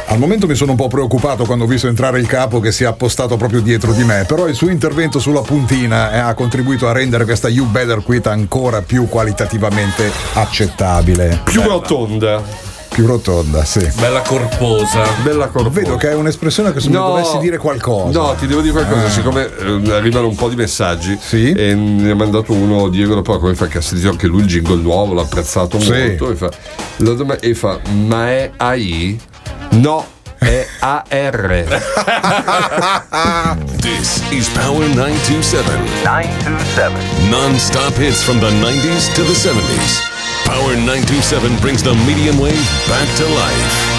Al momento mi sono un po' preoccupato quando ho visto entrare il capo che si è appostato proprio dietro di me, però il suo intervento sulla puntina ha contribuito a rendere questa You Better Quit ancora più qualitativamente accettabile. Più rotonda. Più rotonda, sì. Bella corposa. Vedo che è un'espressione che se mi dovessi dire qualcosa. No, ti devo dire qualcosa, siccome arrivano un po' di messaggi. Sì. E ne ha mandato uno, Diego, dopo come fa Castellino, anche lui il jingle nuovo l'ha apprezzato molto. E fa, ma è AI? No, è AR. This is Power 927. 927. Non-stop hits from the 90s to the 70s. Power 927 brings the medium wave back to life.